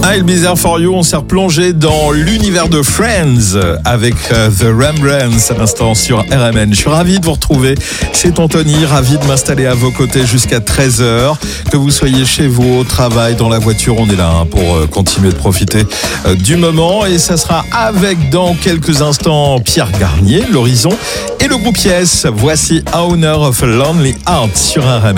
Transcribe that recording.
I'll Be There For You, on s'est replongé dans l'univers de Friends avec The Rembrandts à l'instant sur RMN. Je suis ravi de vous retrouver, c'est Anthony, ravi de m'installer à vos côtés jusqu'à 13h. Que vous soyez chez vous, au travail, dans la voiture, on est là pour continuer de profiter du moment. Et ça sera avec dans quelques instants Pierre Garnier, l'Horizon et le groupe Yes. Voici Owner of a Lonely Heart sur RMN.